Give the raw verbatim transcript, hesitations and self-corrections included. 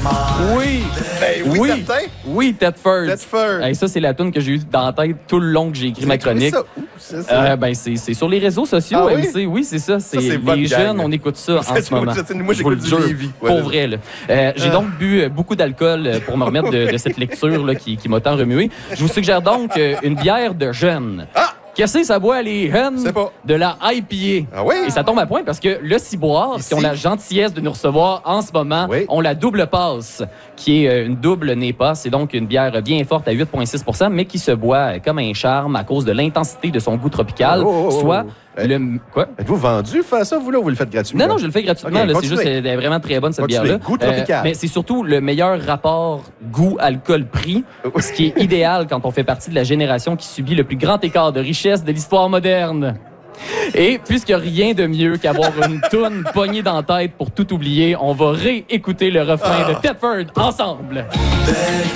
Oui! Ben oui, oui, certain. oui, Tedford. Tedford. Hey, ça, c'est la tune que j'ai eue dans la tête tout le long que j'ai écrit ma chronique. Ça où, ça, ça? Euh, ben, c'est, c'est sur les réseaux sociaux, Ah oui? M C. Oui, c'est ça. C'est, c'est votre les gang. jeunes, on écoute ça en C'est- ce moment. moi, je sais, moi, Je vous le j'écoute du jure, Lévis. pour Ouais, vrai. Là. Euh, j'ai Ah. donc bu euh, beaucoup d'alcool euh, pour me remettre de, de cette lecture là, qui, qui m'a tant remué. Je vous suggère donc euh, une bière de jeunes. Ah! Qu'est-ce que ça boit, les jeunes? Je sais pas. De la I P A. Ah oui? Et ça tombe à point parce que le Ciboire, Ici. qui ont la gentillesse de nous recevoir en ce moment, Oui. ont la double passe, qui est euh, une double Népa. C'est donc une bière bien forte à huit virgule six pour cent, mais qui se boit euh, comme un charme à cause de l'intensité de son goût tropical, Oh, oh, oh, soit oh. le... Quoi? Êtes-vous vendu faire ça, vous, là, ou vous le faites gratuitement? Non, non, je le fais gratuitement. Ok, là, c'est continuez. juste, elle est vraiment très bonne, cette Continuez. bière-là. Goût tropical. mais c'est surtout le meilleur rapport goût-alcool-prix, ce qui est idéal quand on fait partie de la génération qui subit le plus grand écart de richesse de l'histoire moderne. Et puisque rien de mieux qu'avoir une toune poignée dans la tête pour tout oublier, on va réécouter le refrain de Tedford ensemble.